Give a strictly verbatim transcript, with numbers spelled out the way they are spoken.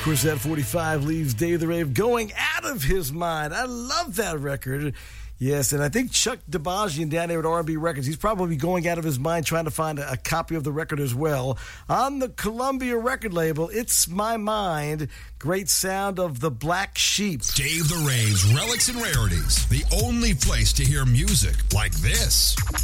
course, that forty-five leaves Dave the Rave going out of his mind. I love that record. Yes, and I think Chuck DeBajian down there at R and B Records, he's probably going out of his mind trying to find a, a copy of the record as well. On the Columbia record label, It's My Mind, great sound of the Black Sheep. Dave the Rave's Relics and Rarities, the only place to hear music like this.